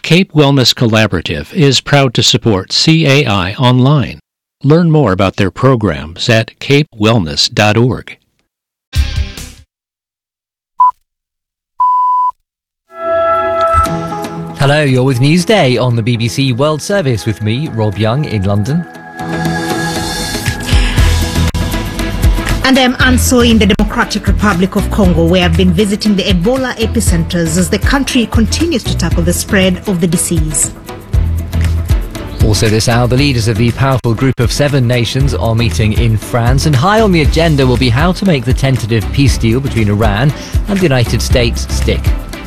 Cape Wellness Collaborative is proud to support CAI online. Learn more about their programs at capewellness.org. Hello, you're with Newsday on the BBC World Service with me, Rob Young, in London. And I'm Anso in the Democratic Republic of Congo, where I've been visiting the Ebola epicenters as the country continues to tackle the spread of the disease. Also this hour, the leaders of the powerful Group of 7 nations are meeting in France, and high on the agenda will be how to make the tentative peace deal between Iran and the United States stick.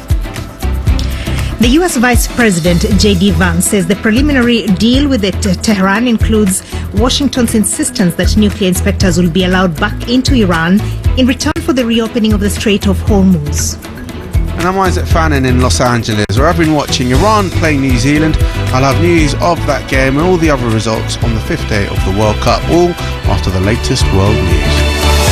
The US Vice President J.D. Vance says the preliminary deal with Tehran includes Washington's insistence that nuclear inspectors will be allowed back into Iran in return for the reopening of the Strait of Hormuz. And I'm Isaac Fannin in Los Angeles, where I've been watching Iran play New Zealand. I'll have news of that game and all the other results on the 5th day of the World Cup, all after the latest world news.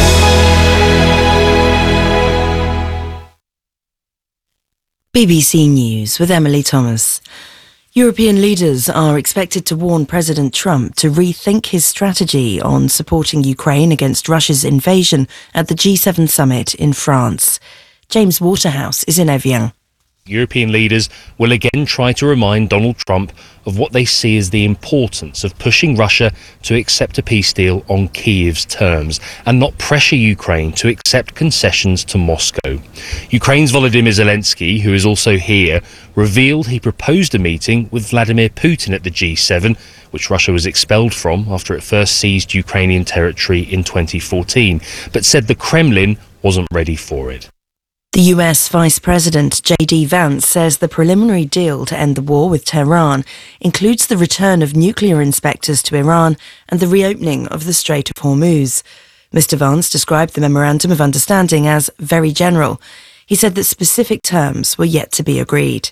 BBC News with Emily Thomas. European leaders are expected to warn President Trump to rethink his strategy on supporting Ukraine against Russia's invasion at the G7 summit in France. James Waterhouse is in Evian. European leaders will again try to remind Donald Trump of what they see as the importance of pushing Russia to accept a peace deal on Kyiv's terms and not pressure Ukraine to accept concessions to Moscow. Ukraine's Volodymyr Zelensky, who is also here, revealed he proposed a meeting with Vladimir Putin at the G7, which Russia was expelled from after it first seized Ukrainian territory in 2014, but said the Kremlin wasn't ready for it. The US Vice President J.D. Vance says the preliminary deal to end the war with Tehran includes the return of nuclear inspectors to Iran and the reopening of the Strait of Hormuz. Mr. Vance described the Memorandum of Understanding as very general. He said that specific terms were yet to be agreed.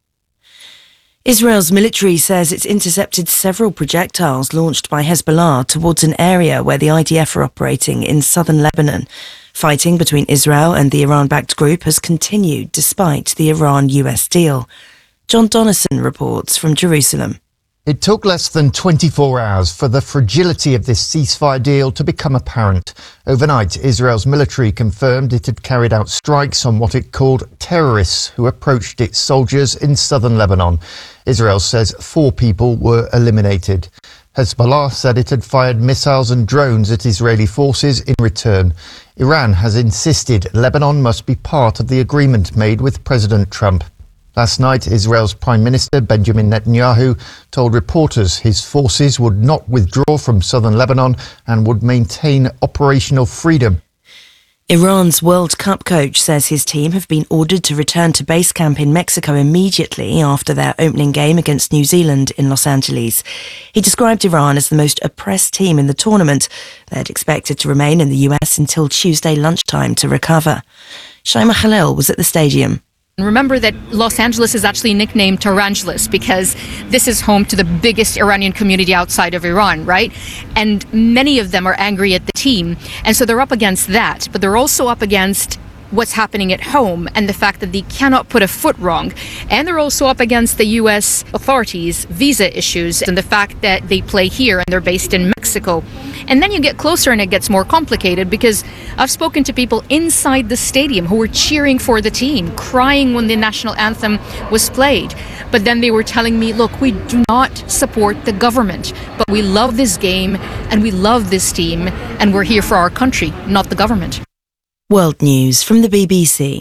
Israel's military says it's intercepted several projectiles launched by Hezbollah towards an area where the IDF are operating in southern Lebanon. Fighting between Israel and the Iran-backed group has continued despite the Iran-US deal. John Donnison reports from Jerusalem. It took less than 24 hours for the fragility of this ceasefire deal to become apparent. Overnight, Israel's military confirmed it had carried out strikes on what it called terrorists who approached its soldiers in southern Lebanon. Israel says 4 people were eliminated. Hezbollah said it had fired missiles and drones at Israeli forces in return. Iran has insisted Lebanon must be part of the agreement made with President Trump. Last night, Israel's Prime Minister Benjamin Netanyahu told reporters his forces would not withdraw from southern Lebanon and would maintain operational freedom. Iran's World Cup coach says his team have been ordered to return to base camp in Mexico immediately after their opening game against New Zealand in Los Angeles. He described Iran as the most oppressed team in the tournament. They'd expected to remain in the US until Tuesday lunchtime to recover. Shaima Khalil was at the stadium. Remember that Los Angeles is actually nicknamed Tarantulas because this is home to the biggest Iranian community outside of Iran, right? And many of them are angry at the team. And so they're up against that, but they're also up against what's happening at home and the fact that they cannot put a foot wrong. And they're also up against the U.S. authorities' visa issues and the fact that they play here and they're based in Mexico. And then you get closer and it gets more complicated because I've spoken to people inside the stadium who were cheering for the team, crying when the national anthem was played. But then they were telling me, look, we do not support the government, but we love this game and we love this team and we're here for our country, not the government. World News from the BBC.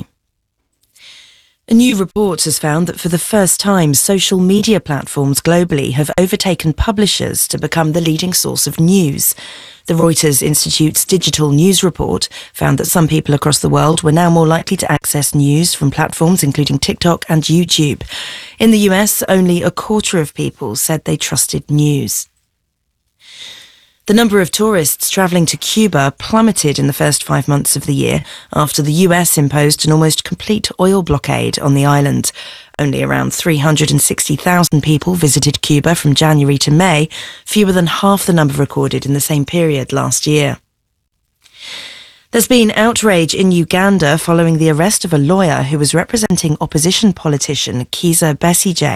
A new report has found that for the first time, social media platforms globally have overtaken publishers to become the leading source of news. The Reuters Institute's digital news report found that some people across the world were now more likely to access news from platforms including TikTok and YouTube. In the US, only a quarter of people said they trusted news. The number of tourists travelling to Cuba plummeted in the first 5 months of the year after the US imposed an almost complete oil blockade on the island. Only around 360,000 people visited Cuba from January to May, fewer than half the number recorded in the same period last year. There's been outrage in Uganda following the arrest of a lawyer who was representing opposition politician Kizza Besigye